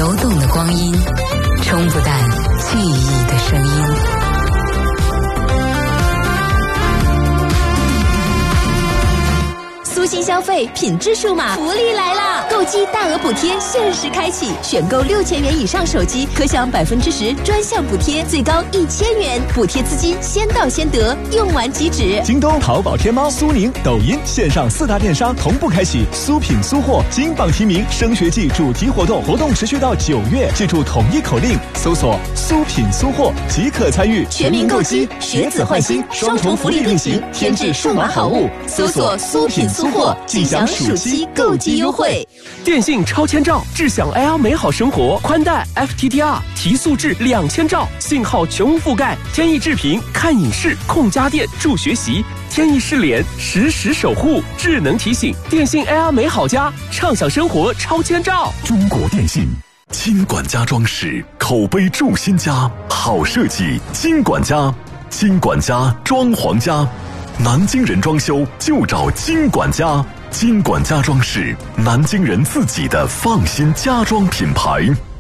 流动的光阴，冲不淡记忆的声音。 苏新消费品质数码福利来啦！购机大额补贴限时开启，选购6000元以上手机可享10%专项补贴，最高1000元，补贴资金先到先得，用完即止。 京东、淘宝、天猫、苏宁、抖音线上4大电商同步开启苏品苏货金榜题名升学季主题活动，活动持续到9月，记住统一口令，搜索苏品苏货即可参与。 全民购机，学子换新，双重福利并行，添置数码好物，搜索苏品苏货，即享暑期购机优惠。 电信超千兆，智享 AR 美好生活，宽带 FTTR 提速至2000兆，信号全无覆盖，天翼智屏看影视、控家电、助学习，天翼失联实时守护，智能提醒，电信 AR 美好家，畅享生活超千兆。 中国电信。金管家装饰，口碑筑新家，好设计金管家，金管家装潢家，南京人装修就找金管家，金管家装饰，南京人自己的放心家装品牌。